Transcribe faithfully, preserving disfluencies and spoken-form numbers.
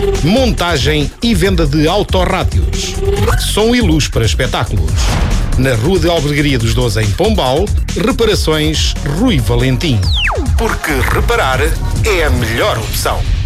Montagem e venda de autorrádios. Som e luz para espetáculos. Na Rua de Albergaria dos Doze, em Pombal, Reparações Rui Valentim. Porque reparar é a melhor opção.